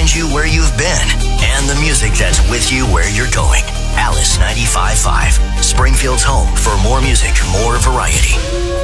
find you where you've been and the music that's with you where you're going. Alice 95.5, Springfield's home for more music, more variety.